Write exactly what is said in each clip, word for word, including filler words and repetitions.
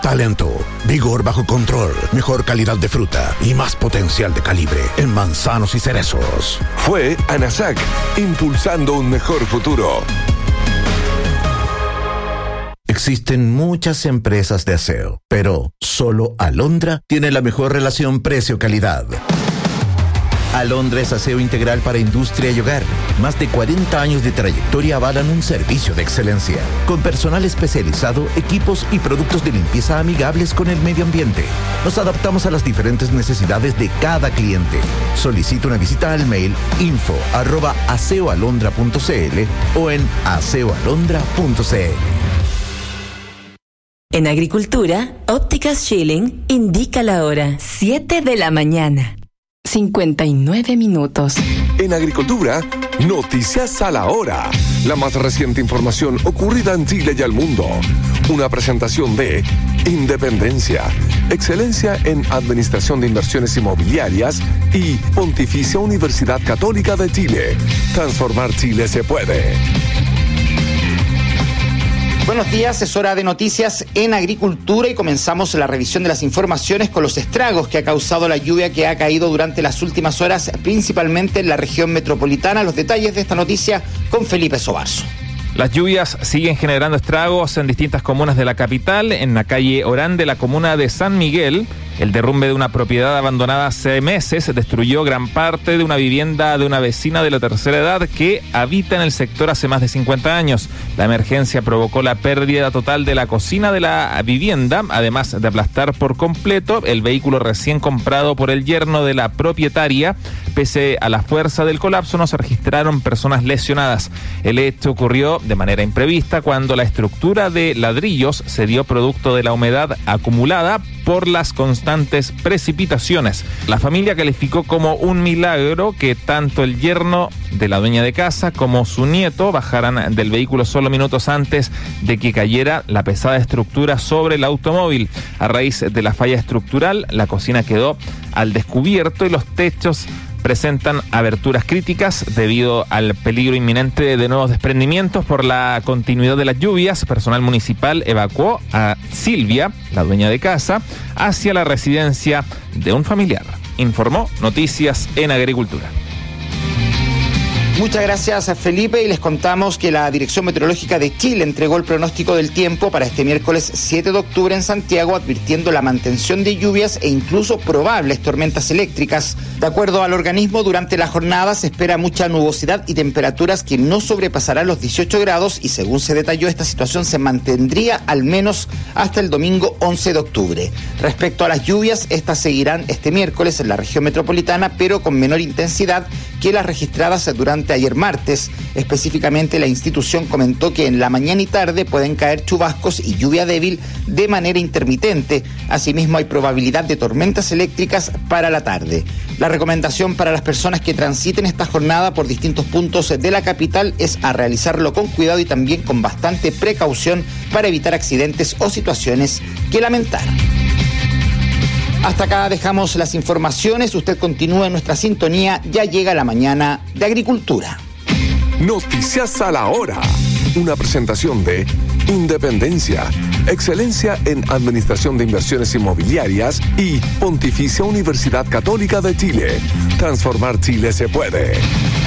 Talento, vigor bajo control, mejor calidad de fruta y más potencial de calibre en manzanos y cerezos. Fue ANASAC, impulsando un mejor futuro. Existen muchas empresas de aseo, pero solo Alondra tiene la mejor relación precio-calidad. Alondra es aseo integral para industria y hogar. Más de cuarenta años de trayectoria avalan un servicio de excelencia, con personal especializado, equipos y productos de limpieza amigables con el medio ambiente. Nos adaptamos a las diferentes necesidades de cada cliente. Solicita una visita al mail info arroba aseoalondra punto cl o en aseoalondra punto cl. En Agricultura, Ópticas Schilling indica la hora siete de la mañana. cincuenta y nueve minutos. En Agricultura, noticias a la hora. La más reciente información ocurrida en Chile y al mundo. Una presentación de Independencia, excelencia en administración de inversiones inmobiliarias y Pontificia Universidad Católica de Chile. Transformar Chile se puede. Buenos días, es hora de noticias en Agricultura y comenzamos la revisión de las informaciones con los estragos que ha causado la lluvia que ha caído durante las últimas horas, principalmente en la región metropolitana. Los detalles de esta noticia con Felipe Sobarzo. Las lluvias siguen generando estragos en distintas comunas de la capital. En la calle Orán de la comuna de San Miguel, el derrumbe de una propiedad abandonada hace meses destruyó gran parte de una vivienda de una vecina de la tercera edad que habita en el sector hace más de cincuenta años. La emergencia provocó la pérdida total de la cocina de la vivienda, además de aplastar por completo el vehículo recién comprado por el yerno de la propietaria. Pese a la fuerza del colapso, no se registraron personas lesionadas. El hecho ocurrió de manera imprevista cuando la estructura de ladrillos se dio producto de la humedad acumulada por las constantes precipitaciones. La familia calificó como un milagro que tanto el yerno de la dueña de casa como su nieto bajaran del vehículo solo minutos antes de que cayera la pesada estructura sobre el automóvil. A raíz de la falla estructural, la cocina quedó al descubierto y los techos presentan aberturas críticas debido al peligro inminente de nuevos desprendimientos por la continuidad de las lluvias. Personal municipal evacuó a Silvia, la dueña de casa, hacia la residencia de un familiar. Informó Noticias en Agricultura. Muchas gracias, Felipe, y les contamos que la Dirección Meteorológica de Chile entregó el pronóstico del tiempo para este miércoles siete de octubre en Santiago, advirtiendo la mantención de lluvias e incluso probables tormentas eléctricas. De acuerdo al organismo, durante la jornada se espera mucha nubosidad y temperaturas que no sobrepasarán los dieciocho grados y, según se detalló, esta situación se mantendría al menos hasta el domingo once de octubre. Respecto a las lluvias, estas seguirán este miércoles en la región metropolitana, pero con menor intensidad que las registradas durante ayer martes. Específicamente, la institución comentó que en la mañana y tarde pueden caer chubascos y lluvia débil de manera intermitente. Asimismo, hay probabilidad de tormentas eléctricas para la tarde. La recomendación para las personas que transiten esta jornada por distintos puntos de la capital es a realizarlo con cuidado y también con bastante precaución para evitar accidentes o situaciones que lamentar. Hasta acá dejamos las informaciones. Usted continúa en nuestra sintonía. Ya llega la mañana de Agricultura. Noticias a la hora. Una presentación de Independencia, excelencia en administración de inversiones inmobiliarias y Pontificia Universidad Católica de Chile. Transformar Chile se puede.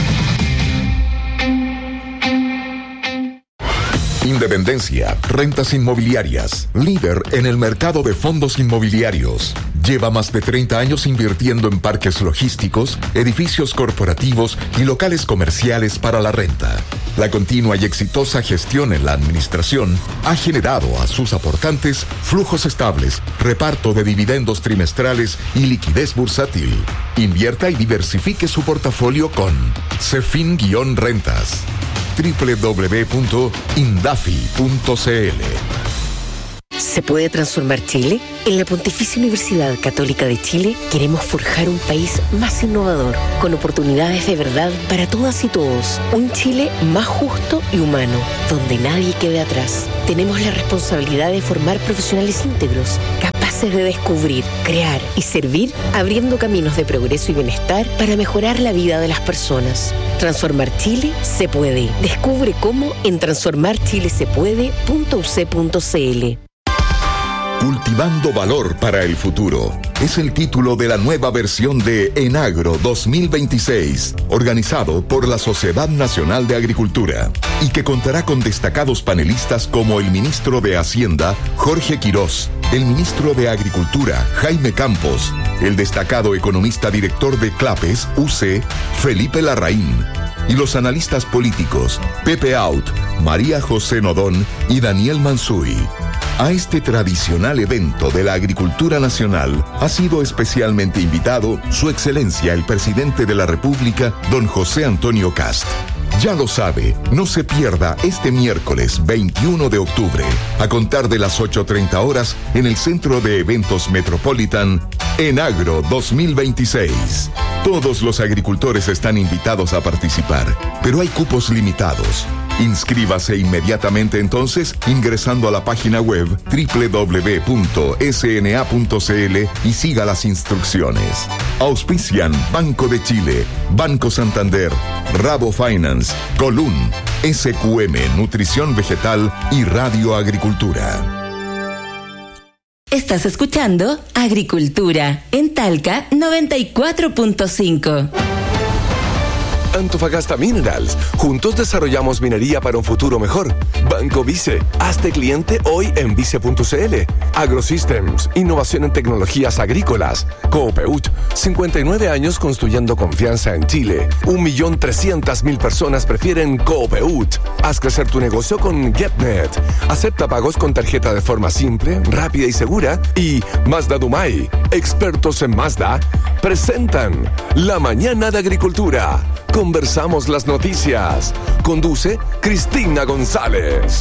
Independencia, rentas inmobiliarias, líder en el mercado de fondos inmobiliarios. Lleva más de treinta años invirtiendo en parques logísticos, edificios corporativos y locales comerciales para la renta. La continua y exitosa gestión en la administración ha generado a sus aportantes flujos estables, reparto de dividendos trimestrales y liquidez bursátil. Invierta y diversifique su portafolio con Cefin-Rentas. doble u doble u doble u punto indafi punto c l. ¿Se puede transformar Chile? En la Pontificia Universidad Católica de Chile queremos forjar un país más innovador, con oportunidades de verdad para todas y todos. Un Chile más justo y humano, donde nadie quede atrás. Tenemos la responsabilidad de formar profesionales íntegros, capaces de descubrir, crear y servir, abriendo caminos de progreso y bienestar para mejorar la vida de las personas. Transformar Chile se puede. Descubre cómo en transformar chile se puede punto u c punto c l. Cultivando valor para el futuro. Es el título de la nueva versión de Enagro dos mil veintiséis, organizado por la Sociedad Nacional de Agricultura, y que contará con destacados panelistas como el ministro de Hacienda, Jorge Quirós, el ministro de Agricultura, Jaime Campos, el destacado economista director de Clapes, U C, Felipe Larraín, y los analistas políticos, Pepe Out, María José Nodón y Daniel Mansuy. A este tradicional evento de la agricultura nacional ha sido especialmente invitado Su Excelencia el Presidente de la República, don José Antonio Kast. Ya lo sabe, no se pierda este miércoles veintiuno de octubre, a contar de las ocho treinta horas, en el Centro de Eventos Metropolitan, Enagro dos mil veintiséis. Todos los agricultores están invitados a participar, pero hay cupos limitados. Inscríbase inmediatamente entonces ingresando a la página web doble u doble u doble u punto s n a punto c l y siga las instrucciones. Auspician Banco de Chile, Banco Santander, Rabo Finance, Colún, S Q M Nutrición Vegetal y Radio Agricultura. Estás escuchando Agricultura en Talca noventa y cuatro punto cinco. Antofagasta Minerals. Juntos desarrollamos minería para un futuro mejor. Banco Vice. Hazte cliente hoy en vice punto c l. AgroSystems. Innovación en tecnologías agrícolas. Coopeut. cincuenta y nueve años construyendo confianza en Chile. Un millón trescientas mil personas prefieren Coopeut. Haz crecer tu negocio con GetNet. Acepta pagos con tarjeta de forma simple, rápida y segura. Y Mazda Dumay. Expertos en Mazda presentan La Mañana de Agricultura. Conversamos las noticias. Conduce Cristina González.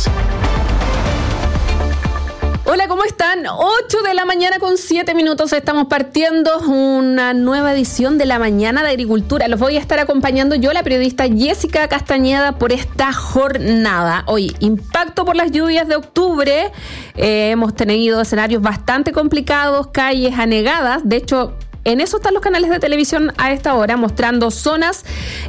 Hola, ¿cómo están? ocho de la mañana con siete minutos. Estamos partiendo una nueva edición de La Mañana de Agricultura. Los voy a estar acompañando yo, la periodista Jessica Castañeda, por esta jornada. Hoy, impacto por las lluvias de octubre. Eh, hemos tenido escenarios bastante complicados, calles anegadas. De hecho, en eso están los canales de televisión a esta hora, mostrando zonas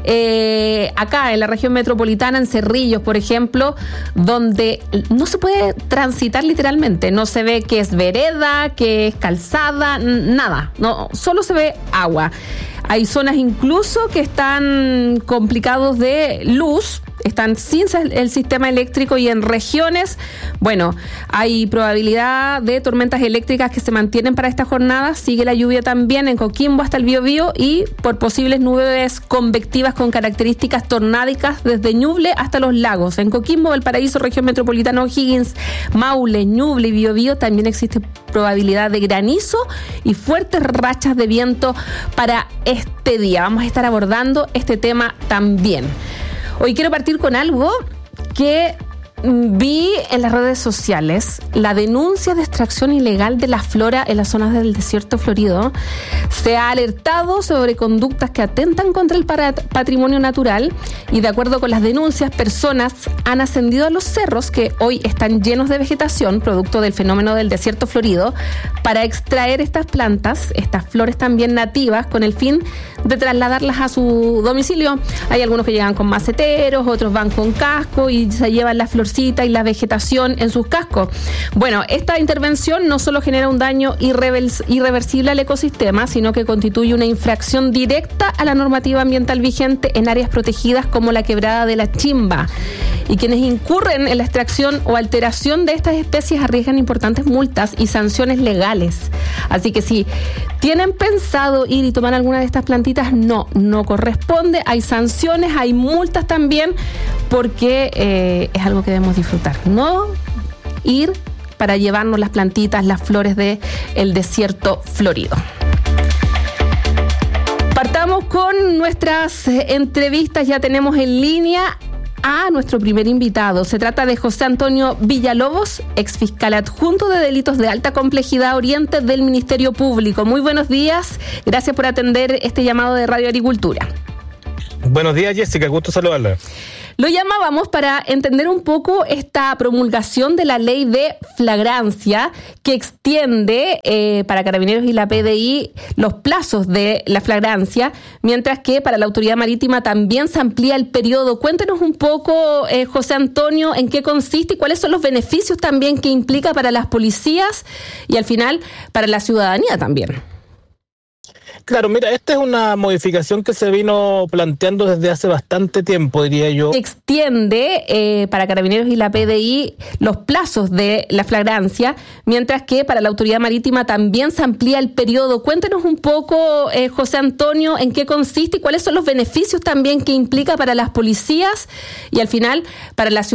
eh, acá en la región metropolitana, en Cerrillos, por ejemplo, donde no se puede transitar literalmente. No se ve que es vereda, que es calzada, nada. No, solo se ve agua. Hay zonas incluso que están complicados de luz, están sin el sistema eléctrico, y en regiones, bueno, hay probabilidad de tormentas eléctricas que se mantienen para esta jornada. Sigue la lluvia también en Coquimbo hasta el Biobío, y por posibles nubes convectivas con características tornádicas desde Ñuble hasta los lagos. En Coquimbo, Valparaíso, región metropolitana, O'Higgins, Maule, Ñuble y Biobío también existe probabilidad de granizo y fuertes rachas de viento para este día. Vamos a estar abordando este tema también. Hoy quiero partir con algo que vi en las redes sociales: la denuncia de extracción ilegal de la flora en las zonas del desierto florido. Se ha alertado sobre conductas que atentan contra el patrimonio natural, y de acuerdo con las denuncias, personas han ascendido a los cerros que hoy están llenos de vegetación, producto del fenómeno del desierto florido, para extraer estas plantas, estas flores también nativas, con el fin de trasladarlas a su domicilio. Hay algunos que llegan con maceteros, otros van con casco y se llevan las flores y la vegetación en sus cascos. Bueno, esta intervención no solo genera un daño irreversible al ecosistema, sino que constituye una infracción directa a la normativa ambiental vigente en áreas protegidas como la Quebrada de la Chimba. Y quienes incurren en la extracción o alteración de estas especies arriesgan importantes multas y sanciones legales. Así que si tienen pensado ir y tomar alguna de estas plantitas, no, no corresponde. Hay sanciones, hay multas también, porque eh, es algo que debemos disfrutar. No ir para llevarnos las plantitas, las flores del desierto florido. Partamos con nuestras entrevistas. Ya tenemos en línea a nuestro primer invitado. Se trata de José Antonio Villalobos, exfiscal adjunto de delitos de alta complejidad Oriente del Ministerio Público. Muy buenos días. Gracias por atender este llamado de Radio Agricultura. Buenos días, Jessica. Gusto saludarla. Lo llamábamos para entender un poco esta promulgación de la ley de flagrancia que extiende eh, para Carabineros y la P D I los plazos de la flagrancia, mientras que para la Autoridad Marítima también se amplía el periodo. Cuéntenos un poco, eh, José Antonio, en qué consiste y cuáles son los beneficios también que implica para las policías y al final para la ciudadanía también. Claro, mira, esta es una modificación que se vino planteando desde hace bastante tiempo, diría yo. Extiende eh, para Carabineros y la P D I los plazos de la flagrancia, mientras que para la Autoridad Marítima también se amplía el periodo. Cuéntenos un poco, eh, José Antonio, en qué consiste y cuáles son los beneficios también que implica para las policías y al final para la ciudadanía.